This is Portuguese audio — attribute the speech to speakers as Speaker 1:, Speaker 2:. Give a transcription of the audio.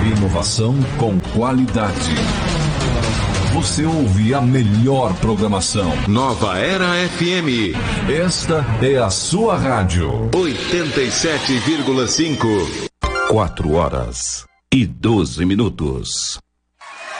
Speaker 1: Inovação com qualidade. Você ouve a melhor programação.
Speaker 2: Nova Era FM.
Speaker 1: Esta é a sua rádio.
Speaker 2: 87,5.
Speaker 3: 4 horas e 12 minutos.